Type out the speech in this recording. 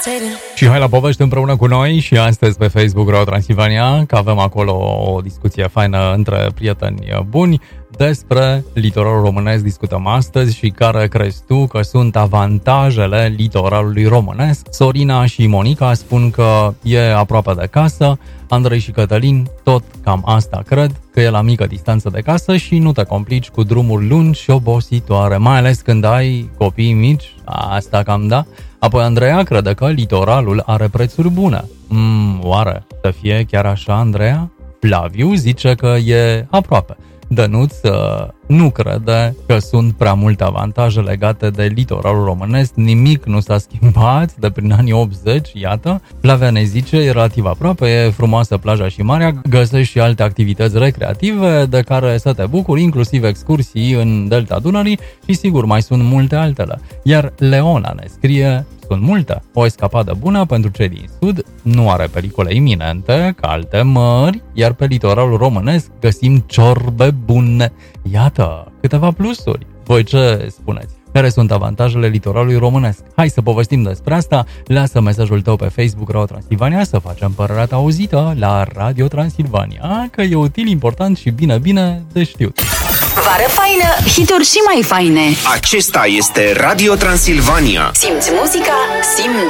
Și hai la povești împreună cu noi și astăzi pe Facebook Radio Transilvania, că avem acolo o discuție faină între prieteni buni despre litoralul românesc. Discutăm astăzi și care crezi tu că sunt avantajele litoralului românesc. Sorina și Monica spun că e aproape de casă, Andrei și Cătălin tot cam asta cred, că e la mică distanță de casă și nu te complici cu drumuri lungi și obositoare, mai ales când ai copii mici, asta cam da. Apoi Andreea crede că litoralul are prețuri bune. Oare să fie chiar așa, Andreea? Flaviu zice că e aproape. Dănuț nu crede că sunt prea multe avantaje legate de litoralul românesc, nimic nu s-a schimbat de prin anii 80, iată. Flavia ne zice, e relativ aproape, e frumoasă plaja și marea, găsești și alte activități recreative de care să te bucuri, inclusiv excursii în Delta Dunării și sigur mai sunt multe altele. Iar Leona ne scrie, sunt multe, o escapadă bună pentru cei din sud, nu are pericole iminente ca alte mări, iar pe litoralul românesc găsim ciorbe bune. Iată, câteva plusuri. Voi ce spuneți? Care sunt avantajele litoralului românesc? Hai să povestim despre asta. Lasă mesajul tău pe Facebook Radio Transilvania să facem părerea ta auzită la Radio Transilvania, că e util, important și bine de știut. Vară faină, hituri și mai faine. Acesta este Radio Transilvania. Simți muzica, simți